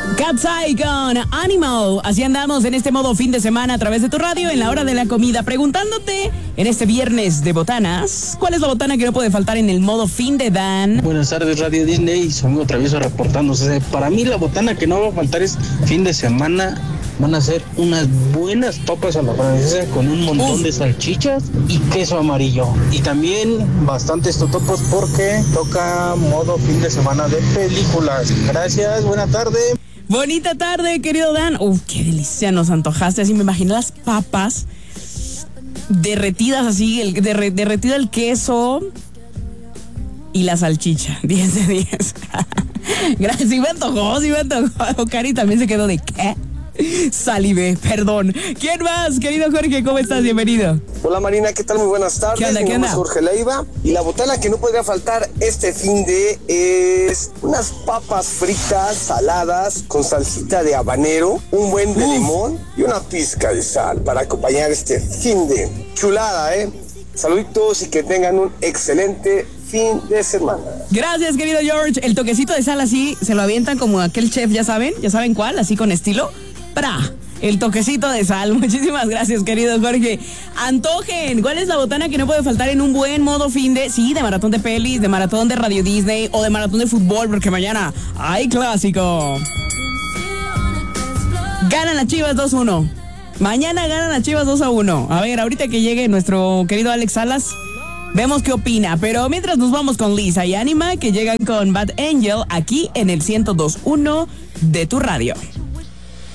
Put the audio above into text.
Cat's Eye con Animal. Así andamos en este modo fin de semana a través de tu radio en la hora de la comida, preguntándote en este viernes de botanas, ¿cuál es la botana que no puede faltar en el modo fin de Dan? Buenas tardes, Radio Disney, su amigo Travieso reportándose. Para mí la botana que no va a faltar es fin de semana. Van a ser unas buenas papas a la francesa con un montón de salchichas y queso amarillo. Y también bastantes totopos porque toca modo fin de semana de películas. Gracias, buena tarde. Bonita tarde, querido Dan. Qué delicia, nos antojaste. Así me imaginé las papas derretidas así, derretido el queso y la salchicha. 10 de 10. Gracias, sí me antojó. Cari también se quedó de ¿qué? Salive, perdón. ¿Quién más, querido Jorge? ¿Cómo estás? Bienvenido. Hola Marina, ¿qué tal? Muy buenas tardes. ¿Qué onda? Mi nombre es Jorge Leiva. Y la botana que no podría faltar este fin de es unas papas fritas, saladas, con salsita de habanero, un buen de limón y una pizca de sal para acompañar este fin de chulada, Saluditos y que tengan un excelente fin de semana. Gracias, querido George. El toquecito de sal así, se lo avientan como aquel chef, ya saben cuál, así con estilo. El toquecito de sal. Muchísimas gracias, querido Jorge. Antojen, ¿cuál es la botana que no puede faltar en un buen modo fin de? Sí, de maratón de pelis, de maratón de Radio Disney o de maratón de fútbol, porque mañana hay clásico. Ganan las Chivas 2-1. Mañana ganan las Chivas 2-1. A ver, ahorita que llegue nuestro querido Alex Salas, vemos qué opina. Pero mientras nos vamos con Lisa y Anima, que llegan con Bad Angel aquí en el 102.1 de tu radio.